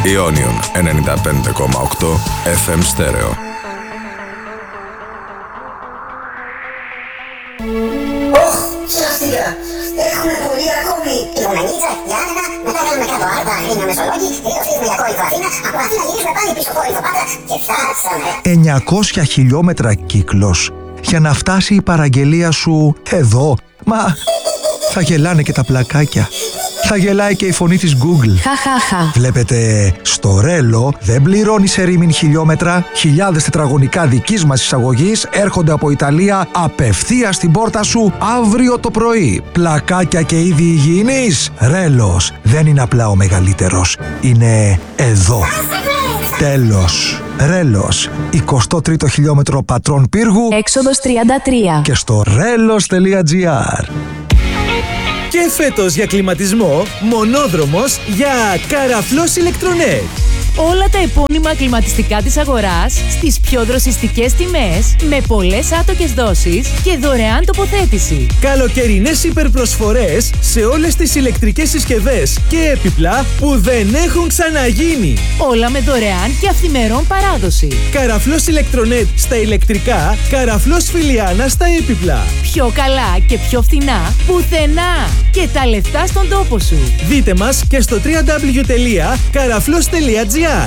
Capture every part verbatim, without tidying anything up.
Ionion ενενήντα πέντε κόμμα οκτώ εφ εμ στέρεο. Σωστήρα, έχουμε πολύ ακόμη. Υπομενίτσα, Γιάννενα, μετά κάνουμε κάτω Άρτα, Αγρίνιο Μεσολόγγι, τελειώσαμε για Κόρινθο Αθήνα, από Αθήνα γυρίσουμε πάλι πίσω Κόρινθο Πάτρα και φτάσαμε. εννιακόσια χιλιόμετρα κύκλος για να φτάσει η παραγγελία σου εδώ. Μα θα γελάνε και τα πλακάκια. Θα γελάει και η φωνή της Google. Χαχαχα. Βλέπετε, στο Ρέλο δεν πληρώνεις ερήμην χιλιόμετρα. Χιλιάδες τετραγωνικά δικής μας εισαγωγής έρχονται από Ιταλία απευθείας στην πόρτα σου αύριο το πρωί. Πλακάκια και είδη υγιεινής. Ρέλος δεν είναι απλά ο μεγαλύτερος. Είναι εδώ. Τέλος. Ρέλος. εικοστό τρίτο χιλιόμετρο Πατρών Πύργου. Έξοδος τριάντα τρία. Και στο ρέλος τελεία τζι άρ. Και φέτος για κλιματισμό, μονόδρομος για Καραφλός Ηλεκτρονέτ. Όλα τα επώνυμα κλιματιστικά της αγοράς στις πιο δροσιστικές τιμές, με πολλές άτοκες δόσεις και δωρεάν τοποθέτηση. Καλοκαιρινές υπερπροσφορές σε όλες τις ηλεκτρικές συσκευές και έπιπλα που δεν έχουν ξαναγίνει. Όλα με δωρεάν και αυθημερών παράδοση. Καραφλός Ηλεκτρονέτ στα ηλεκτρικά, Καραφλός Φιλιάνα στα έπιπλα. Πιο καλά και πιο φθηνά πουθενά. Και τα λεφτά στον τόπο σου. Δείτε μας και στο double-u double-u double-u τελεία καραφλός τελεία τζι άρ.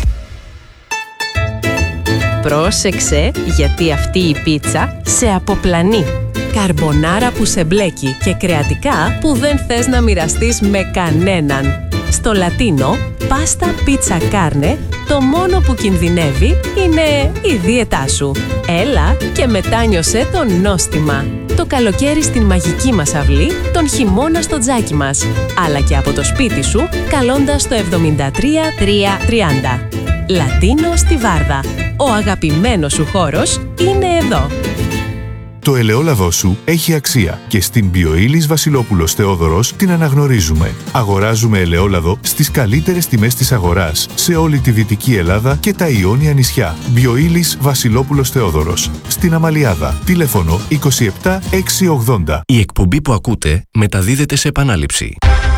Πρόσεξε, γιατί αυτή η πίτσα σε αποπλανεί. Καρμπονάρα που σε μπλέκει και κρεατικά που δεν θες να μοιραστείς με κανέναν. Στο Λατίνο, πάστα πίτσα κάρνε, το μόνο που κινδυνεύει είναι η δίαιτά σου. Έλα και μετάνιωσέ το νόστιμα. Το καλοκαίρι στην μαγική μας αυλή, τον χειμώνα στο τζάκι μας. Αλλά και από το σπίτι σου, καλώντας το εβδομήντα τρία τρία τριάντα. Λατίνο στη Βάρδα. Ο αγαπημένος σου χώρος είναι εδώ. Το ελαιόλαδό σου έχει αξία και στην Bioilis Βασιλόπουλος Θεόδωρος την αναγνωρίζουμε. Αγοράζουμε ελαιόλαδο στις καλύτερες τιμές της αγοράς σε όλη τη Δυτική Ελλάδα και τα Ιόνια νησιά. Bioilis Βασιλόπουλος Θεόδωρος. Στην Αμαλιάδα. Τηλέφωνο είκοσι επτά εξακόσια ογδόντα. Η εκπομπή που ακούτε μεταδίδεται σε επανάληψη.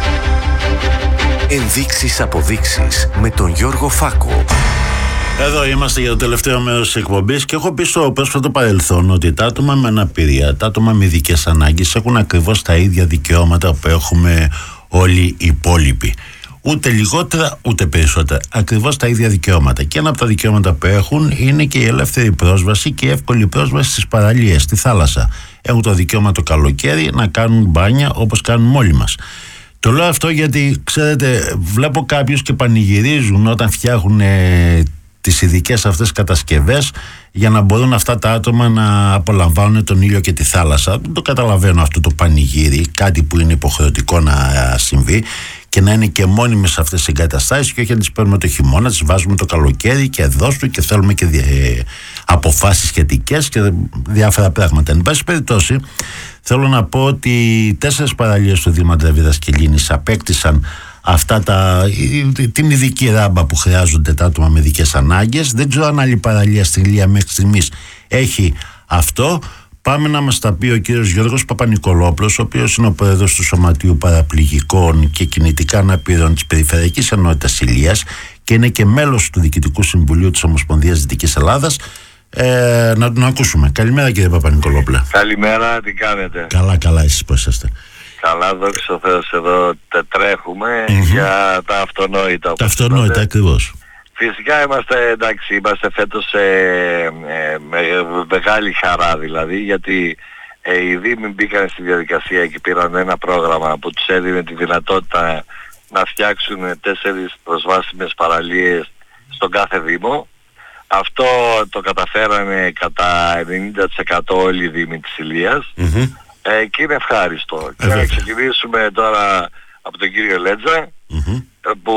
Ενδείξεις αποδείξεις με τον Γιώργο Φάκο. Εδώ είμαστε για το τελευταίο μέρος της εκπομπής και έχω πει στο πρόσφατο παρελθόν ότι τα άτομα με αναπηρία, τα άτομα με ειδικές ανάγκες έχουν ακριβώς τα ίδια δικαιώματα που έχουμε όλοι οι υπόλοιποι. Ούτε λιγότερα ούτε περισσότερα. Ακριβώς τα ίδια δικαιώματα. Και ένα από τα δικαιώματα που έχουν είναι και η ελεύθερη πρόσβαση και η εύκολη πρόσβαση στις παραλίες, στη θάλασσα. Έχουν το δικαίωμα το καλοκαίρι να κάνουν μπάνια όπως κάνουμε όλοι μας. Το λέω αυτό γιατί, ξέρετε, βλέπω κάποιους και πανηγυρίζουν όταν φτιάχνουν ε, τις ειδικές αυτές κατασκευές για να μπορούν αυτά τα άτομα να απολαμβάνουν τον ήλιο και τη θάλασσα. Δεν το καταλαβαίνω αυτό το πανηγύρι, κάτι που είναι υποχρεωτικό να συμβεί και να είναι και μόνιμες αυτές τις εγκαταστάσεις και όχι να τις παίρνουμε το χειμώνα, τις βάζουμε το καλοκαίρι και εδώ σου και θέλουμε και ε, αποφάσεις σχετικές και διάφορα πράγματα. Εν πάση περιπτώσει, θέλω να πω ότι τέσσερις παραλίες του Δήμου Αντραβίδας-Κιλίνης απέκτησαν αυτά τα, την ειδική ράμπα που χρειάζονται τα άτομα με ειδικές ανάγκες. Δεν ξέρω αν άλλη παραλία στην Ηλία μέχρι στιγμής έχει αυτό. Πάμε να μας τα πει ο κύριος Γιώργος Παπανικολόπουλος, ο οποίος είναι ο πρόεδρος του Σωματείου Παραπληγικών και Κινητικά Αναπήρων της Περιφερειακής Ενότητας Ηλίας και είναι και μέλος του Διοικητικού Συμβουλίου της Ομοσπονδίας Δυτικής Ελλάδας. Ε, να τον ακούσουμε. Καλημέρα κύριε Παπανικολόπουλε. Καλημέρα, τι κάνετε? Καλά, καλά, εσείς πώς είστε? Καλά, δόξα ο Θεός, εδώ τετρέχουμε mm-hmm. για τα αυτονόητα. Τα αυτονόητα ακριβώς. Φυσικά είμαστε, εντάξει, είμαστε φέτος ε, ε, με μεγάλη χαρά δηλαδή, γιατί ε, οι Δήμοι μπήκαν στη διαδικασία και πήραν ένα πρόγραμμα που τους έδινε τη δυνατότητα να φτιάξουν τέσσερις προσβάσιμες παραλίες στον κάθε Δήμο. Αυτό το καταφέρανε κατά ενενήντα τοις εκατό όλοι οι Δήμοι της Ηλίας. Mm-hmm. Ε, και είναι ευχάριστο. Και να ξεκινήσουμε τώρα από τον κύριο Λέτζα, mm-hmm. που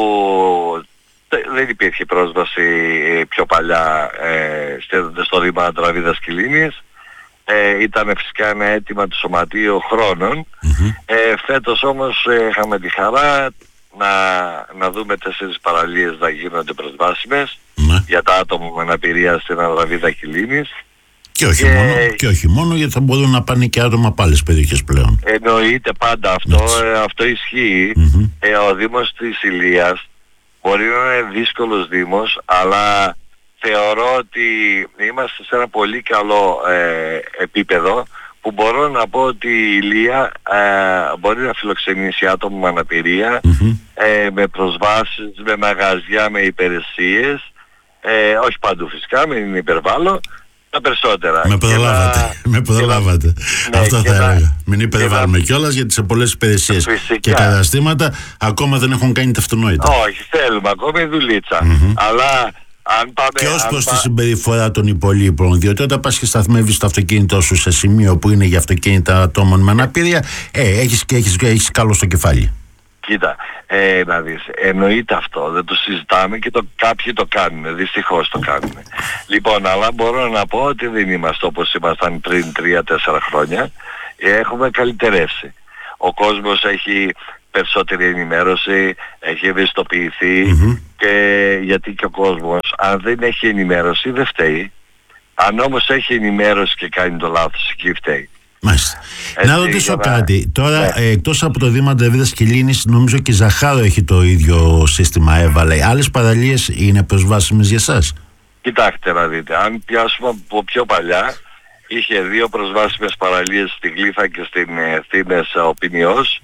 δεν υπήρχε πρόσβαση πιο παλιά ε, στο Δήμα Αντραβίδας-Κιλίνης. Ε, ήταν φυσικά ένα αίτημα του Σωματείου χρόνων. Mm-hmm. Ε, φέτος όμως ε, είχαμε τη χαρά να, να δούμε τέσσερις παραλίες να γίνονται προσβάσιμες mm-hmm. για τα άτομα με αναπηρία στην Αντραβίδα-Κιλίνης. Και όχι, και... Μόνο, και όχι μόνο, γιατί θα μπορούν να πάνε και άτομα από άλλες περιοχές πλέον. Εννοείται πάντα αυτό, ε, αυτό ισχύει. Mm-hmm. Ε, ο Δήμος της Ηλίας Μπορεί να είναι δύσκολος δήμος, αλλά θεωρώ ότι είμαστε σε ένα πολύ καλό ε, επίπεδο, που μπορώ να πω ότι η Ηλία ε, μπορεί να φιλοξενήσει άτομα με αναπηρία, mm-hmm. ε, με προσβάσεις, με μαγαζιά, με υπηρεσίες, ε, όχι παντού φυσικά, μην υπερβάλλω, τα περισσότερα. Με προλάβατε, να... με προλάβατε. Ναι, αυτό θα έλεγα. Να... Μην υπερβάλλουμε να... κιόλας, γιατί σε πολλές υπηρεσίες και καταστήματα ακόμα δεν έχουν κάνει τα αυτονόητα. Όχι, θέλουμε ακόμη δουλίτσα. Mm-hmm. Αλλά αν πάμε, και ως προς πά... τη συμπεριφορά των υπολείπων, διότι όταν πας και σταθμεύεις το αυτοκίνητό σου σε σημείο που είναι για αυτοκίνητα ατόμων με αναπηρία, ε, έχεις και έχεις, έχεις καλό στο κεφάλι. Κοίτα, ε, να δεις, εννοείται αυτό, δεν το συζητάμε και το, κάποιοι το κάνουν, δυστυχώς το κάνουν. Λοιπόν, αλλά μπορώ να πω ότι δεν είμαστε όπως ήμασταν πριν τρία τέσσερα χρόνια, έχουμε καλυτερεύσει. Ο κόσμος έχει περισσότερη ενημέρωση, έχει ευαισθητοποιηθεί, mm-hmm. και γιατί και ο κόσμος, αν δεν έχει ενημέρωση δεν φταίει, αν όμως έχει ενημέρωση και κάνει το λάθος, εκεί φταίει. Μάλιστα. Έτσι, να ρωτήσω κάτι. Τώρα, ναι. ε, εκτός από το Δήμα Ντεβίδας και Λίνης, νομίζω και η Ζαχάρο έχει το ίδιο σύστημα, έβαλε. Άλλες παραλίες είναι προσβάσιμες για εσάς? Κοιτάξτε να δείτε, αν πιάσουμε από πιο παλιά, είχε δύο προσβάσιμες παραλίες στη Γλύφα και στην Θήνες ο Ποινιός.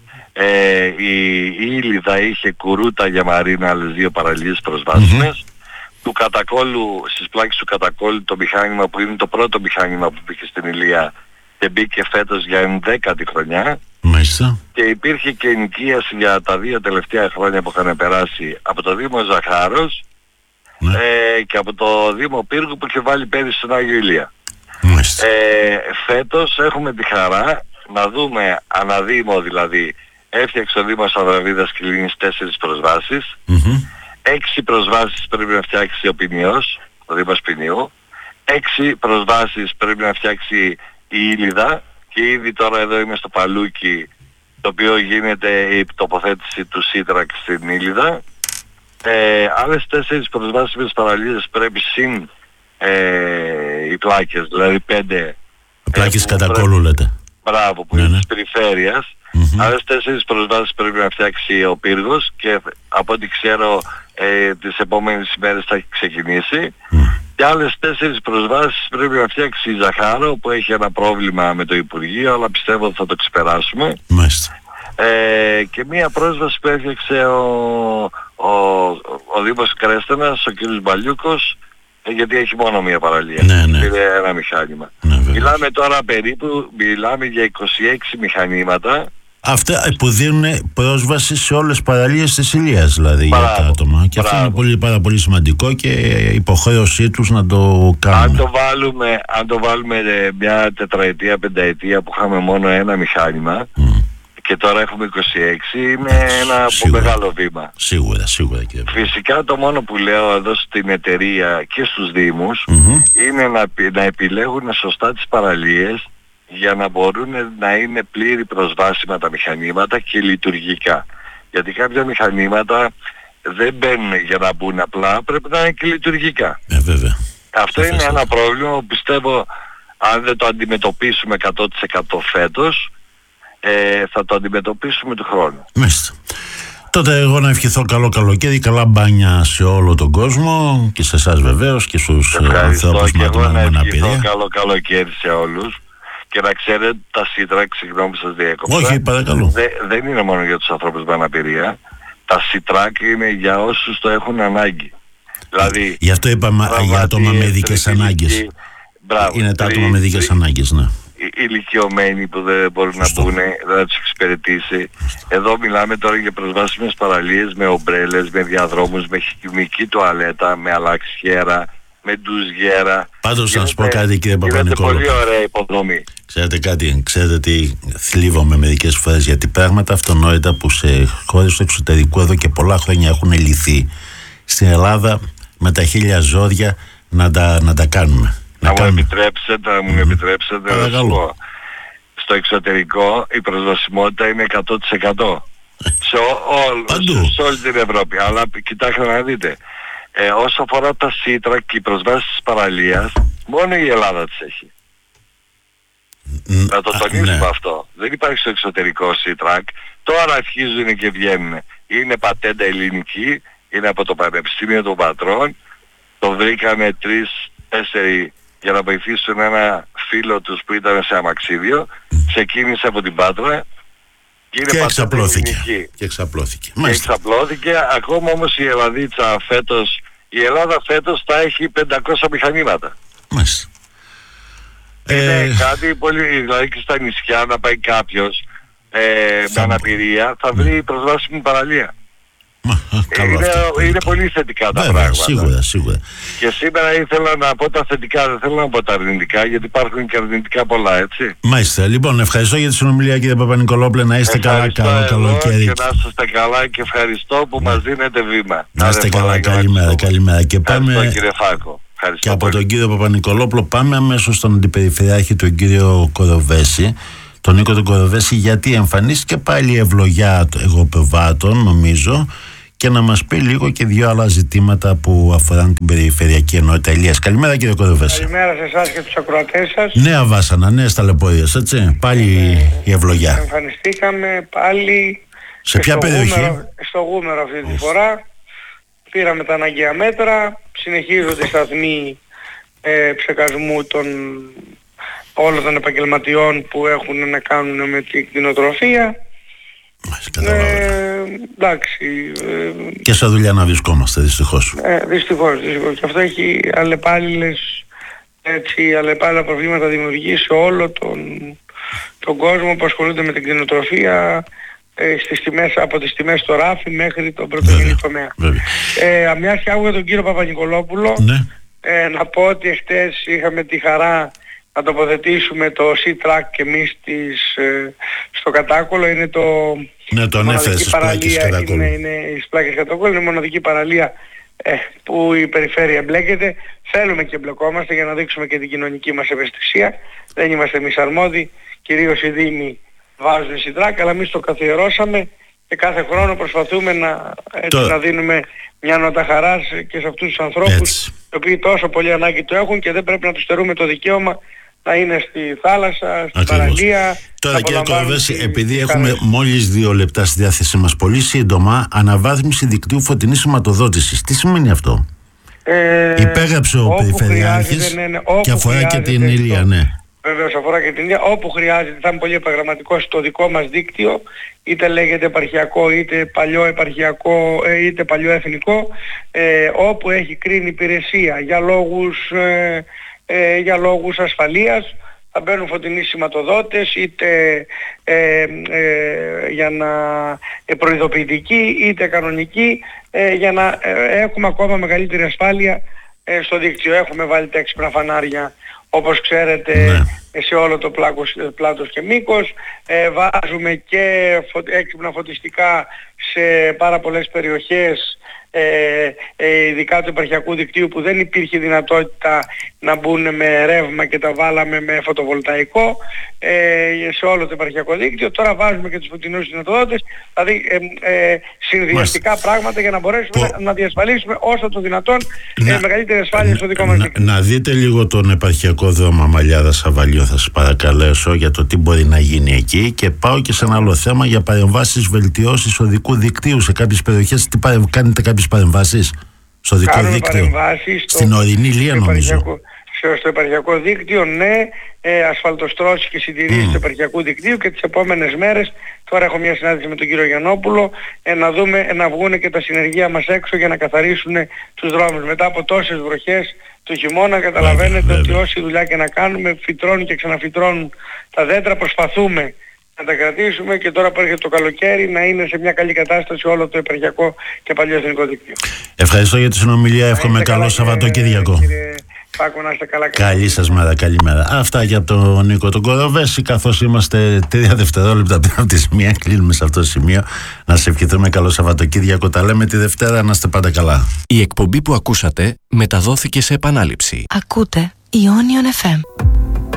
Ε, η, η Ήλιδα είχε Κουρούτα για Μαρίνα, άλλες δύο παραλίες προσβάσιμες. Mm-hmm. Του Κατακόλου, στις πλάκες του Κατακόλου, το μηχάνημα που είναι το πρώτο μηχάνημα που πήγε στην Ηλία, και μπήκε φέτος για ενδέκατη χρονιά. Μάλιστα. Και υπήρχε και ενοικίαση για τα δύο τελευταία χρόνια που είχαν περάσει από το Δήμο Ζαχάρος, ναι. ε, και από το Δήμο Πύργου που είχε βάλει πέρυσι στον Άγιο Ηλία. Μάλιστα. Ε, φέτος έχουμε τη χαρά να δούμε αναδήμο, δηλαδή έφτιαξε ο Δήμος Ανδραβίδας και Λίνης τέσσερις προσβάσεις, mm-hmm. έξι προσβάσεις πρέπει να φτιάξει ο Ποινιός, ο Δήμος Ποινιού, έξι προσβάσεις πρέπει να φτιάξει η Ήλιδα, και ήδη τώρα εδώ είμαι στο Παλούκι, το οποίο γίνεται η τοποθέτηση του Σίτρακ στην Ήλιδα. Ε, άλλες τέσσερις προσβάσιμες παραλίες πρέπει συν ε, οι πλάκες, δηλαδή πέντε. Πλάκες Κατακόλου λέτε. Μπράβο, που ναι, είναι ναι. της περιφέρειας. Mm-hmm. Άλλες τέσσερις προσβάσεις πρέπει να φτιάξει ο Πύργος, και από ό,τι ξέρω ε, τις επόμενες ημέρες θα έχει ξεκινήσει. Mm. Και άλλες τέσσερις προσβάσεις πρέπει να φτιάξει η Ζαχάρο, που έχει ένα πρόβλημα με το Υπουργείο, αλλά πιστεύω ότι θα το ξεπεράσουμε. Μάλιστα. Ε, και μία πρόσβαση που έφτιαξε ο, ο, ο Δήμος Κρέστενας, ο κ. Μπαλιούκος, ε, γιατί έχει μόνο μία παραλία. Ναι, ναι. Είναι ένα μηχάνημα. Ναι, μιλάμε τώρα περίπου, μιλάμε για είκοσι έξι μηχανήματα. Αυτά που δίνουν πρόσβαση σε όλες τις παραλίες της Ηλίας, δηλαδή, μπράβο, για τα άτομα. Και αυτό είναι πολύ, πάρα πολύ σημαντικό και υποχρέωσή τους να το κάνουν. Αν το βάλουμε, αν το βάλουμε μια τετραετία, πενταετία που είχαμε μόνο ένα μηχάνημα, mm. και τώρα έχουμε είκοσι έξι, είναι ένα σίγουρα, μεγάλο βήμα. Σίγουρα, σίγουρα κύριε. Φυσικά το μόνο που λέω εδώ στην εταιρεία και στους Δήμους, mm-hmm. είναι να, να επιλέγουν σωστά τις παραλίες, για να μπορούν να είναι πλήρη προσβάσιμα τα μηχανήματα και λειτουργικά. Γιατί κάποια μηχανήματα δεν μπαίνουν για να μπουν απλά, πρέπει να είναι και λειτουργικά. Ε, βέβαια. Αυτό θα είναι φέσαι. ένα πρόβλημα που πιστεύω, αν δεν το αντιμετωπίσουμε εκατό τοις εκατό φέτος, ε, θα το αντιμετωπίσουμε του χρόνου. Μάλιστα. Τότε εγώ να ευχηθώ καλό καλοκαίρι, καλά μπάνια σε όλο τον κόσμο και σε εσάς βεβαίως και στους ανθρώπους με άτομα με αναπηρία. Ευχαριστώ, και εγώ να ευχηθώ καλό καλοκαίρι σε όλους. Και να ξέρετε, τα Σίτρακ, συγγνώμη που σας διέκοψα, όχι, παρακαλώ. Δε, δεν είναι μόνο για τους ανθρώπους με αναπηρία. Τα Σίτρακ είναι για όσους το έχουν ανάγκη. Δηλαδή, γι' αυτό είπαμε για άτομα με ειδικές ανάγκες. Μπράβο, είναι τα άτομα με ειδικές ανάγκες, ναι. Ηλικιωμένοι που δεν μπορούν Σωστό. να μπουν, δεν θα τους εξυπηρετήσει. Σωστό. Εδώ μιλάμε τώρα για προσβάσιμες παραλίες με ομπρέλες, με διαδρόμους, με χημική τουαλέτα, με αλλαξιέρα, με ντουζιέρα. Πάντως να σας πω κάτι κύριε Παπα-Νικόλου. Είναι πολύ ωραία υποδομή. Ξέρετε κάτι, ξέρετε τι θλίβομαι μερικές φορές, γιατί πράγματα αυτονόητα που σε χώρες του εξωτερικού εδώ και πολλά χρόνια έχουν λυθεί, στην Ελλάδα με τα χίλια ζώδια να τα, να τα κάνουμε. Να, να μου κάνουμε. επιτρέψετε, να μου mm. επιτρέψετε να σου πω. Στο εξωτερικό η προσβασιμότητα είναι εκατό τοις εκατό. σε, ό, σε, σε όλη την Ευρώπη. Αλλά κοιτάξτε να δείτε. Ε, όσο αφορά τα Σίτρα και οι προσβάσεις της παραλίας, μόνο η Ελλάδα τις έχει. Mm, να το τονίσουμε ναι. αυτό. Δεν υπάρχει στο εξωτερικό Σίτρακ. Τώρα αρχίζουν και βγαίνουν. Είναι πατέντα ελληνική. είναι από το Πανεπιστήμιο των Πατρών. Το βρήκανε τρεις, τέσσερι για να βοηθήσουν ένα φίλο τους που ήταν σε αμαξίδιο. Ξεκίνησε από την Πάτρα και είναι και εξαπλώθηκε. Και εξαπλώθηκε. Και εξαπλώθηκε. Ακόμα όμως η Ελλαδίτσα φέτος, η Ελλάδα φέτος θα έχει πεντακόσια μηχανήματα. Μάλιστα. Είναι ε... κάτι πολύ, δηλαδή και στα νησιά να πάει κάποιος ε, με αναπηρία θα βρει προσβάσιμη παραλία. Καλό είναι, αυτό, είναι πολύ θετικά τα Βέβαια, πράγματα. Σίγουρα, σίγουρα. Και σήμερα ήθελα να πω τα θετικά, δεν θέλω να πω τα αρνητικά, γιατί υπάρχουν και αρνητικά πολλά, έτσι. Μάλιστα. Λοιπόν, ευχαριστώ για τη συνομιλία, κύριε Παπα-Νικολόπουλε. Να είστε ευχαριστώ καλά, καλό καλοκαίρι. Και να είστε καλά και ευχαριστώ που ναι. μας δίνετε βήμα. Να είστε καλά, καλημέρα, καλημέρα. Και πάμε... κύριε Φάκο. Και από τον κύριο Παπα-Νικολόπουλο πάμε αμέσως στον αντιπεριφερειάρχη, τον κύριο Κοροβέση, τον Νίκο τον Κοροβέση, γιατί εμφανίστηκε πάλι η ευλογιά εγωπευάτων, νομίζω, και να μας πει λίγο και δύο άλλα ζητήματα που αφορούν την περιφερειακή ενότητα. Ηλίας, καλημέρα κύριε Κοροβέση. Καλημέρα σε εσάς και τους ακροατές σας. Νέα βάσανα, νέες ταλαιπωρίες, έτσι. Πάλι ε, η ευλογιά. Εμφανιστήκαμε πάλι. Σε ποια περιοχή? Γούμερο, στο Γούμερο αυτή τη φορά. Πήραμε τα αναγκαία μέτρα. Συνεχίζονται οι σταθμοί ε, ψεκασμού των όλων των επαγγελματιών που έχουν να κάνουν με την κτηνοτροφία. Ε, εντάξει. Ε, και σε δουλειά να βρισκόμαστε, δυστυχώς. Ε, δυστυχώς, δυστυχώς. Και αυτό έχει αλλεπάλληλες, έτσι, αλλεπάλληλα προβλήματα δημιουργεί σε όλο τον, τον κόσμο που ασχολούνται με την κτηνοτροφία, ε, στις τιμές, από τις τιμές στο ράφι μέχρι τον πρωτογενή τομέα. Ε, μιας και άκουγα τον κύριο Παπα-Νικολόπουλο, ναι. ε, να πω ότι χτες είχαμε τη χαρά να τοποθετήσουμε το Sea-Track και εμείς της, ε, στο Κατάκολο. Είναι το... Ναι, το ανέφερε στις πλάκες Κατάκολου. Είναι, είναι οι πλάκες Κατάκολου, είναι η μοναδική παραλία ε, που η περιφέρεια εμπλέκεται. Θέλουμε και εμπλεκόμαστε για να δείξουμε και την κοινωνική μας ευαισθησία. Δεν είμαστε εμείς αρμόδιοι, κυρίως οι δήμοι βάζουν Sea-Track, αλλά εμείς το καθιερώσαμε και κάθε χρόνο προσπαθούμε να, έτσι, το... να δίνουμε μια νότα χαράς και σε αυτούς τους ανθρώπους, έτσι, οι οποίοι τόσο πολύ ανάγκη το έχουν και δεν πρέπει να τους στερούμε το δικαίωμα να είναι στη θάλασσα, στην παραλία. Τώρα κύριε Κοροβέση, επειδή έχουμε χαρές. Μόλις δύο λεπτά στη διάθεσή μας, πολύ σύντομα, αναβάθμιση δικτύου φωτεινής σηματοδότησης. Τι σημαίνει αυτό? Ε, Υπέγραψε ο Περιφερειάρχης ναι, ναι, και αφορά και την Ηλία, ναι. Βεβαίως αφορά και την Ηλία. Όπου χρειάζεται θα είναι πολύ επαγγελματικό στο δικό μας δίκτυο, είτε λέγεται επαρχιακό, είτε παλιό επαρχιακό, είτε παλιό εθνικό, ε, όπου έχει κρίνει υπηρεσία για λόγους... Ε, Ε, για λόγους ασφαλείας θα μπαίνουν φωτεινοί σηματοδότες, είτε ε, ε, για να ε, προειδοποιητικοί είτε κανονικοί, ε, για να ε, έχουμε ακόμα μεγαλύτερη ασφάλεια ε, στο δίκτυο. Έχουμε βάλει τα έξυπνα φανάρια, όπως ξέρετε, ναι, σε όλο το πλάκος, πλάτος και μήκος. Ε, βάζουμε και φω, έξυπνα φωτιστικά σε πάρα πολλές περιοχές, Ε, ε, ειδικά του επαρχιακού δικτύου που δεν υπήρχε δυνατότητα να μπουν με ρεύμα και τα βάλαμε με φωτοβολταϊκό ε, σε όλο το επαρχιακό δίκτυο. Τώρα βάζουμε και τους φωτεινούς δυνατότητες, δηλαδή ε, ε, συνδυαστικά Μάλιστα. πράγματα για να μπορέσουμε Πο... να διασφαλίσουμε όσο το δυνατόν να... ε, μεγαλύτερη ασφάλεια στο δικό μας δίκτυο. Να, να δείτε λίγο τον επαρχιακό δρόμο Αμαλιάδας Αβαλιό, θα σας παρακαλέσω, για το τι μπορεί να γίνει εκεί, και πάω και σε ένα άλλο θέμα για παρεμβάσεις, βελτιώσεις οδικού δικτύου σε κάποιες περιοχές. Τι παρε... κάνετε κάποιες παρεμβάσεις στο δικό Κάνουμε δίκτυο, στην στο, ορεινή Ηλία νομίζω. Στο, στο επαρχιακό δίκτυο, ναι, ε, ασφαλτοστρώσεις και συντηρήσεις mm. του επαρχιακού δικτύου, και τις επόμενες μέρες, τώρα έχω μια συνάντηση με τον κύριο Γιαννόπουλο, ε, να δούμε, ε, να βγουν και τα συνεργεία μας έξω για να καθαρίσουν τους δρόμους. Μετά από τόσες βροχές του χειμώνα, καταλαβαίνετε βέβαια, ότι βέβαια. όση δουλειά και να κάνουμε, φυτρώνουν και ξαναφυτρώνουν τα δέντρα, προσπαθούμε να τα κρατήσουμε, και τώρα που έρχεται το καλοκαίρι να είναι σε μια καλή κατάσταση όλο το επαρχιακό και παλιό εθνικό δίκτυο. Ευχαριστώ για τη συνομιλία, εύχομαι καλό Σαββατοκύριακο. Πάκο, να είστε καλά. Καλή σας μέρα, καλημέρα. Αυτά για τον Νίκο τον Κοροβέση, καθώς είμαστε τρία δευτερόλεπτα πριν από τη μία, κλείνουμε σε αυτό το σημείο. Να σε ευχηθούμε καλό Σαββατοκύριακο. Τα λέμε τη Δευτέρα, να είστε πάντα καλά. Η εκπομπή που ακούσατε μεταδόθηκε σε επανάληψη. Ακούτε Ionion εφ εμ.